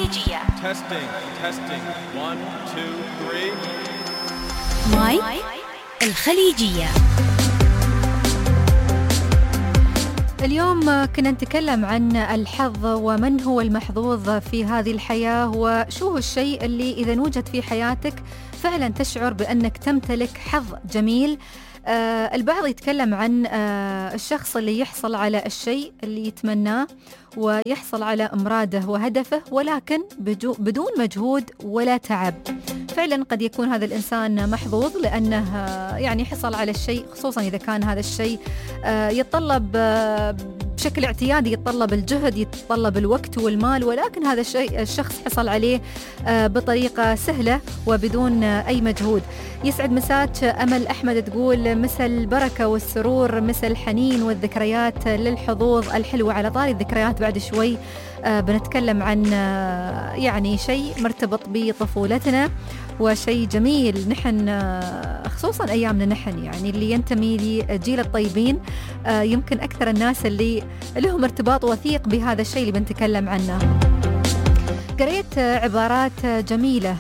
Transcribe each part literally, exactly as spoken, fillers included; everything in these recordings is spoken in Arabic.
الخليجية. Testing, testing. one, two, three. ماي الخليجية. اليوم كنا نتكلم عن الحظ ومن هو المحظوظ في هذه الحياة، وشو هو الشيء اللي إذا وجد في حياتك فعلا تشعر بأنك تمتلك حظ جميل. آه البعض يتكلم عن آه الشخص اللي يحصل على الشيء اللي يتمناه ويحصل على مراده وهدفه، ولكن بدون مجهود ولا تعب. فعلا قد يكون هذا الإنسان محظوظ لأنه آه يعني حصل على الشيء، خصوصا إذا كان هذا الشيء آه يتطلب آه بشكل اعتيادي، يتطلب الجهد، يتطلب الوقت والمال، ولكن هذا الشيء الشخص حصل عليه بطريقة سهلة وبدون أي مجهود. يسعد مساك أمل أحمد، تقول مسا البركة والسرور، مسا الحنين والذكريات للحظوظ الحلوة. على طاري الذكريات بعد شوي بنتكلم عن يعني شيء مرتبط بطفولتنا وشيء جميل، نحن خصوصا أيامنا نحن يعني اللي ينتمي لجيل الطيبين، يمكن أكثر الناس اللي لهم ارتباط وثيق بهذا الشيء اللي بنتكلم عنه. قريت عبارات جميلة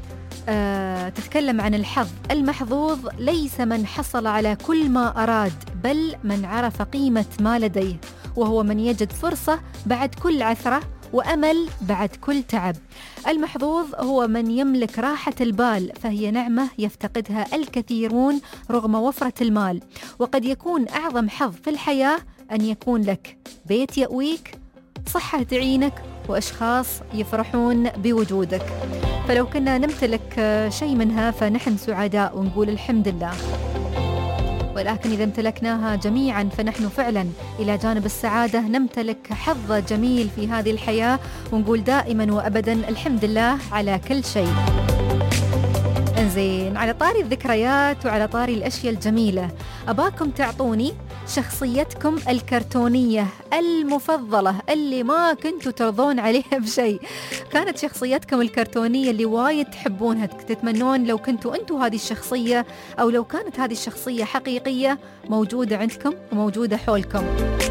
تتكلم عن الحظ. المحظوظ ليس من حصل على كل ما أراد، بل من عرف قيمة ما لديه، وهو من يجد فرصة بعد كل عثرة وأمل بعد كل تعب. المحظوظ هو من يملك راحة البال، فهي نعمة يفتقدها الكثيرون رغم وفرة المال. وقد يكون أعظم حظ في الحياة أن يكون لك بيت يأويك، صحة تعينك، وأشخاص يفرحون بوجودك. فلو كنا نمتلك شيء منها فنحن سعداء ونقول الحمد لله، ولكن إذا امتلكناها جميعا فنحن فعلا إلى جانب السعادة نمتلك حظ جميل في هذه الحياة، ونقول دائما وأبدا الحمد لله على كل شيء. انزين، على طاري الذكريات وعلى طاري الأشياء الجميلة، أباكم تعطوني شخصيتكم الكرتونية المفضلة اللي ما كنتوا ترضون عليها بشيء. كانت شخصيتكم الكرتونية اللي وايد تحبونها، تتمنون لو كنتوا أنتوا هذه الشخصية، أو لو كانت هذه الشخصية حقيقية موجودة عندكم وموجودة حولكم.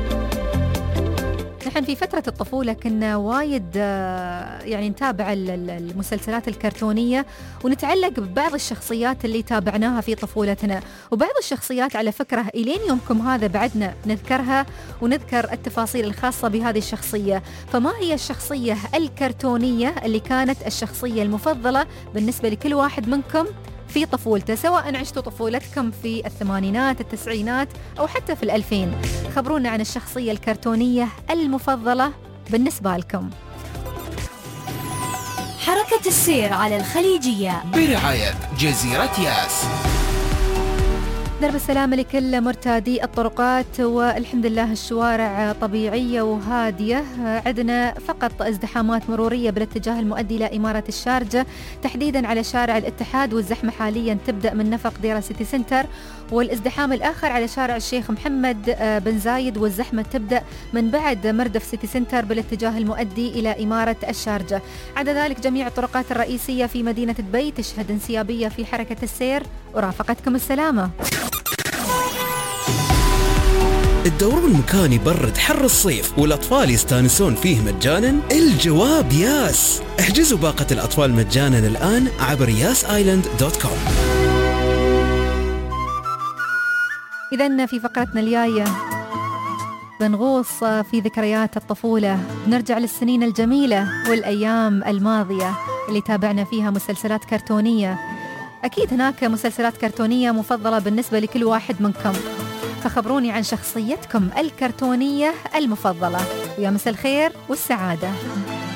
نحن في فترة الطفولة كنا وايد يعني نتابع المسلسلات الكرتونية ونتعلق ببعض الشخصيات اللي تابعناها في طفولتنا، وبعض الشخصيات على فكرة إلين يومكم هذا بعدنا نذكرها ونذكر التفاصيل الخاصة بهذه الشخصية. فما هي الشخصية الكرتونية اللي كانت الشخصية المفضلة بالنسبة لكل واحد منكم في طفولته، سواء عشتوا طفولتكم في الثمانينات، التسعينات، أو حتى في الألفين؟ خبرونا عن الشخصية الكرتونية المفضلة بالنسبة لكم. حركة السير على الخليجية برعاية جزيرة ياس. درب السلامة لكل مرتادي الطرقات، والحمد لله الشوارع طبيعية وهادية. عندنا فقط ازدحامات مرورية بالاتجاه المؤدي إلى إمارة الشارجة، تحديدا على شارع الاتحاد، والزحمة حاليا تبدأ من نفق ديرة سيتي سنتر، والازدحام الآخر على شارع الشيخ محمد بن زايد، والزحمة تبدأ من بعد مردف سيتي سنتر بالاتجاه المؤدي إلى إمارة الشارجة. عدا ذلك جميع الطرقات الرئيسية في مدينة دبي تشهد انسيابية في حركة السير، ورافقتكم السلامة. الدورون مكان يبرد حر الصيف والأطفال يستانسون فيه مجانا؟ الجواب ياس. احجزوا باقة الأطفال مجانا الآن عبر ياس آيلاند دوت كوم. إذن في فقرتنا الجاية بنغوص في ذكريات الطفولة، بنرجع للسنين الجميلة والأيام الماضية اللي تابعنا فيها مسلسلات كرتونية. أكيد هناك مسلسلات كرتونية مفضلة بالنسبة لكل واحد منكم، فخبروني عن شخصيتكم الكرتونية المفضلة. ويا مساء الخير والسعادة.